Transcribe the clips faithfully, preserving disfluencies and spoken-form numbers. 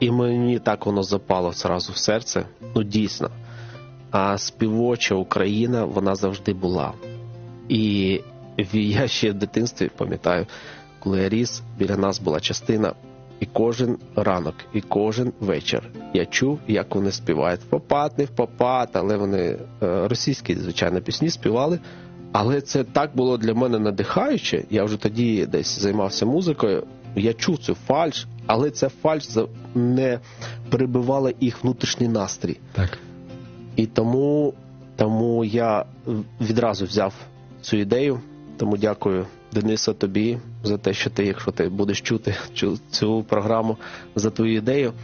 І мені так воно запало зразу в серце. Ну, дійсно. А співоча Україна, вона завжди була. І я ще в дитинстві пам'ятаю, коли я ріс, біля нас була частина, і кожен ранок, і кожен вечір я чув, як вони співають. Впопад, не впопад, але вони російські, звичайно, пісні співали. Але це так було для мене надихаюче. Я вже тоді десь займався музикою. Я чув цю фальш, але ця фальш не перебивала їх внутрішній настрій. Так. І тому, тому я відразу взяв цю ідею. Тому дякую, Денисе, тобі за те, що ти, якщо ти будеш чути цю, цю програму, за твою ідею.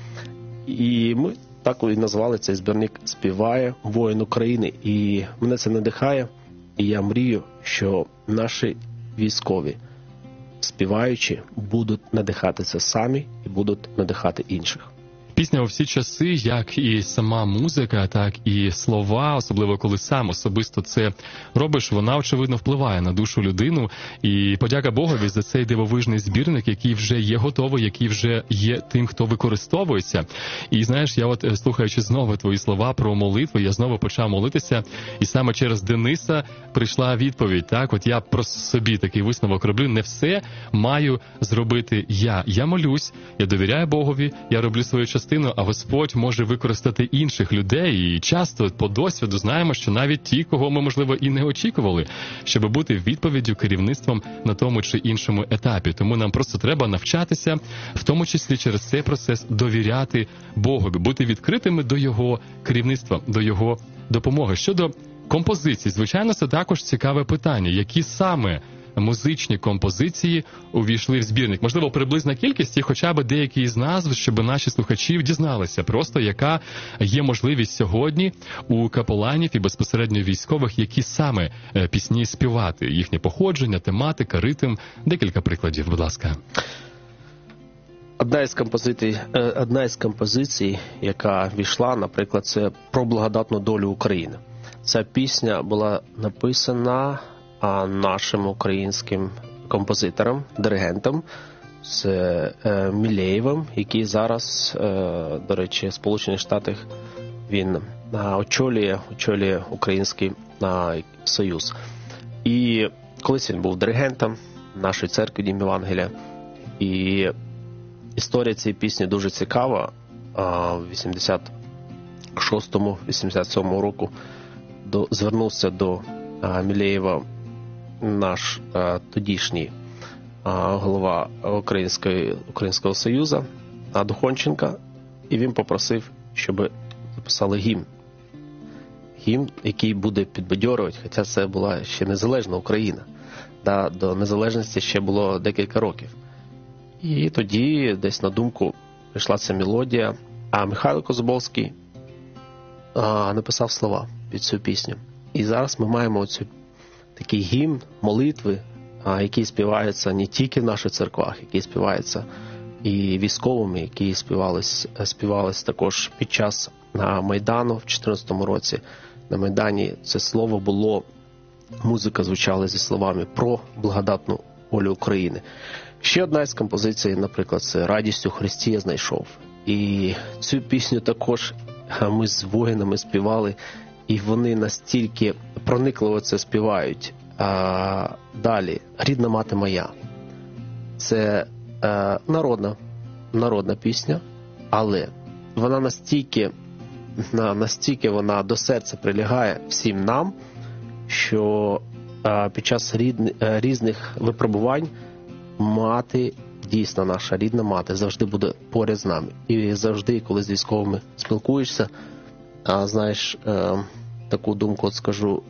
І ми так і назвали цей збірник «Співає воїн України». І мене це надихає. І я мрію, що наші військові, співаючи, будуть надихатися самі і будуть надихати інших. Пісня у всі часи, як і сама музика, так і слова, особливо коли сам особисто це робиш, вона, очевидно, впливає на душу людину. І подяка Богові за цей дивовижний збірник, який вже є готовий, який вже є тим, хто використовується. І знаєш, я от, слухаючи знову твої слова про молитву, я знову почав молитися, і саме через Дениса прийшла відповідь. Так, от я про собі такий висновок роблю, не все маю зробити я. Я молюсь, я довіряю Богові, я роблю свою частину, а Господь може використати інших людей. І часто по досвіду знаємо, що навіть ті, кого ми, можливо, і не очікували, щоб бути відповіддю, керівництвом на тому чи іншому етапі. Тому нам просто треба навчатися, в тому числі через цей процес довіряти Богові, бути відкритими до Його керівництва, до Його допомоги. Щодо композицій, звичайно, це також цікаве питання. Які саме музичні композиції увійшли в збірник? Можливо, приблизна кількість і хоча б деякі із назв, щоб наші слухачі дізналися просто, яка є можливість сьогодні у капеланів і безпосередньо військових, які саме пісні співати, їхнє походження, тематика, ритм. Декілька прикладів, будь ласка. Одна із композицій, одна із композицій, яка війшла, наприклад, це «Про благодатну долю України». Ця пісня була написана а нашим українським композитором, диригентом, з е, Мілеєвим, який зараз, е, до речі, в Сполучених Штатах, він е, очолює, очолює Український е, Союз. І колись він був диригентом нашої церкви Дім Євангелія. І історія цієї пісні дуже цікава. В вісімдесят шостому - вісімдесят сьомому року до, звернувся до е, Мілеєва наш а, тодішній а, голова Української, Українського Союзу а, Духонченка, і він попросив, щоб записали гімн. Гімн, який буде підбадьорювати, хоча це була ще незалежна Україна. Да, до незалежності ще було декілька років. І тоді десь на думку прийшла ця мелодія, а Михайло Козубовський а, написав слова під цю пісню. І зараз ми маємо цю такий гімн, молитви, які співаються не тільки в наших церквах, які співаються і військовими, які співались, співались також під час Майдану в чотирнадцятому році. На Майдані це слово було, музика звучала зі словами про благодатну волю України. Ще одна із композицій, наприклад, це «Радість у Христі я знайшов». І цю пісню також ми з воїнами співали, і вони настільки проникливо це співають. А, далі, «Рідна мати моя». Це а, народна, народна пісня, але вона настільки, на, настільки вона до серця прилягає всім нам, що а, під час рідни, а, різних випробувань мати, дійсно наша рідна мати, завжди буде поряд з нами. І завжди, коли з військовими спілкуєшся, а, знаєш, а, таку думку от скажу,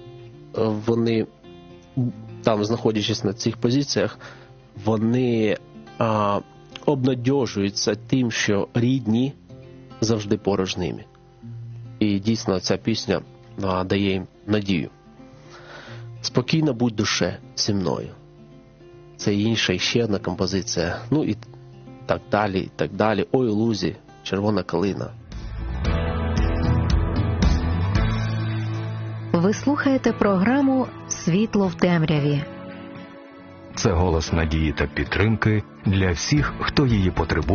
вони там, знаходячись на цих позиціях, вони а, обнадьожуються тим, що рідні завжди поруч з ними. І дійсно ця пісня а, дає їм надію. «Спокійно будь душе зі мною». Це інша, ще одна композиція. Ну і так далі, і так далі. «Ой, у лузі, червона калина». Ви слухаєте програму «Світло в темряві». Це голос надії та підтримки для всіх, хто її потребує.